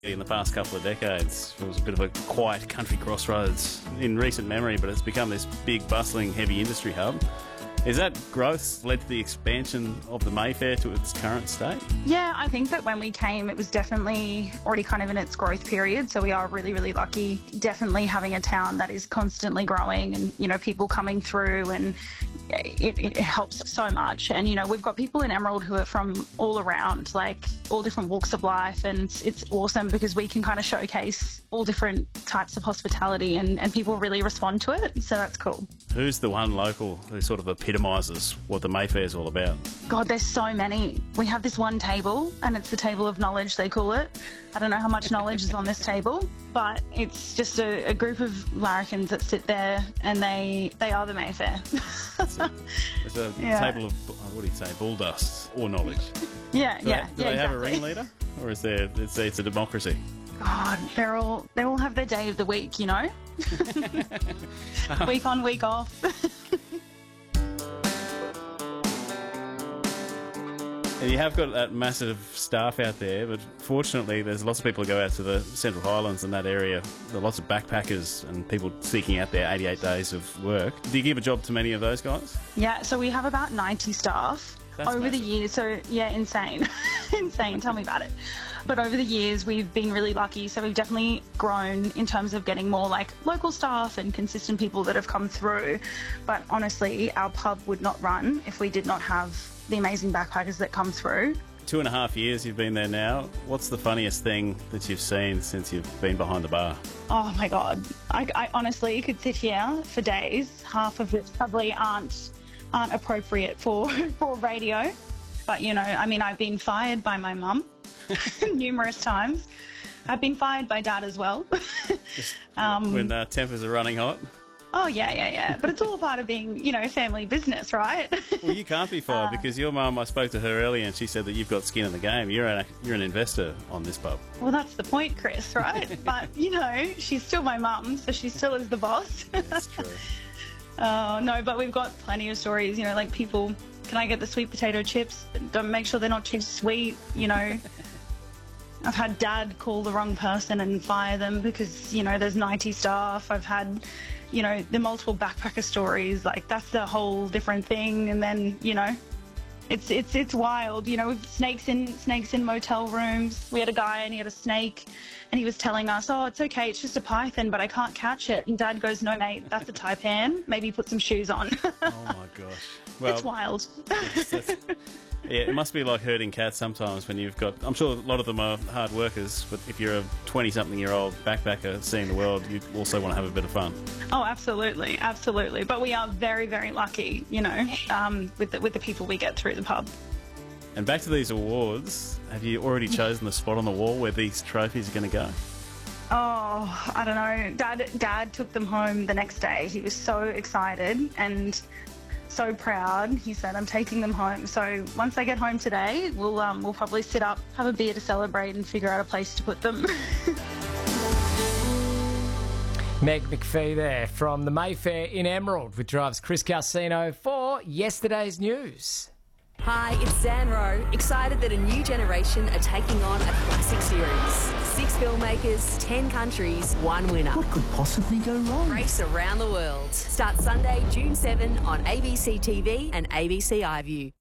In the past couple of decades, it was a bit of a quiet country crossroads in recent memory, but it's become this big, bustling, heavy industry hub. Is that growth led to the expansion of the Mayfair to its current state? Yeah, I think that when we came, it was definitely already kind of in its growth period. So we are really, really lucky. Definitely having a town that is constantly growing and, you know, people coming through, and it helps so much. And, you know, we've got people in Emerald who are from all around, like all different walks of life. And it's awesome because we can kind of showcase all different types of hospitality and people really respond to it. So that's cool. Who's the one local who sort of epitomises what the Mayfair is all about? God, there's so many. We have this one table, and it's the table of knowledge, they call it. I don't know how much knowledge is on this table, but it's just a group of larrikins that sit there, and they are the Mayfair. It's a table of, what do you say, bull dust or knowledge. Do they have a ringleader, or is there? It's a democracy? God, they all have their day of the week, you know. Week on, week off. And you have got that massive staff out there, but fortunately there's lots of people who go out to the Central Highlands and that area. There are lots of backpackers and people seeking out their 88 days of work. Do you give a job to many of those guys? Yeah, so we have about 90 staff. That's over massive. the years. So, yeah, insane. Insane, tell me about it. But over the years, we've been really lucky. So we've definitely grown in terms of getting more like local staff and consistent people that have come through. But honestly, our pub would not run if we did not have the amazing backpackers that come through. 2.5 years you've been there now. What's the funniest thing that you've seen since you've been behind the bar? Oh my God. I honestly could sit here for days, half of which probably aren't appropriate for radio. But, you know, I mean, I've been fired by my mum numerous times. I've been fired by Dad as well. When tempers are running hot? Oh, yeah. But it's all part of being, you know, family business, right? Well, you can't be fired because your mum, I spoke to her earlier and she said that you've got skin in the game. You're an investor on this pub. Well, that's the point, Chris, right? But, you know, she's still my mum, so she still is the boss. That's true. No, but we've got plenty of stories, you know, like people, can I get the sweet potato chips? Don't make sure they're not too sweet, you know. I've had Dad call the wrong person and fire them because, you know, there's 90 staff. I've had, you know, the multiple backpacker stories, like that's the whole different thing. And then, you know, it's wild, you know, with snakes in motel rooms. We had a guy and he had a snake and he was telling us, oh, it's okay, it's just a python, but I can't catch it. And Dad goes, no, mate, that's a taipan. Maybe put some shoes on. Oh my gosh. Well, it's wild. Yeah, it must be like herding cats sometimes when you've got... I'm sure a lot of them are hard workers, but if you're a 20-something-year-old backpacker seeing the world, you also want to have a bit of fun. Oh, absolutely. But we are very, very lucky, you know, with the people we get through the pub. And back to these awards, have you already chosen the spot on the wall where these trophies are going to go? Oh, I don't know. Dad took them home the next day. He was so excited and so proud. He said, I'm taking them home. So once I get home today, we'll probably sit up, have a beer to celebrate and figure out a place to put them. Meg McPhee there from the Mayfair in Emerald, which drives Chris Calcino for yesterday's news. Hi, it's Zan Rowe, excited that a new generation are taking on a classic series. 6 filmmakers, 10 countries, 1 winner. What could possibly go wrong? Race around the world. Start Sunday, June 7 on ABC TV and ABC iView.